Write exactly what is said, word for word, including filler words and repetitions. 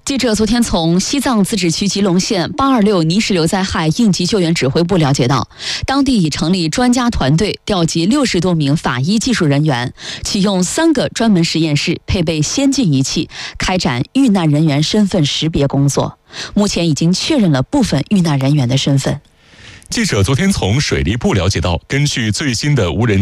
记者昨天从西藏自治区吉隆县八二六泥石流灾害应急救援指挥部了解到，当地已成立专家团队，调集六十多名法医技术人员，启用三个专门实验室，配备先进仪器，开展遇难人员身份识别工作。目前已经确认了部分遇难人员的身份。 记者昨天从水利部了解到，根据最新的无人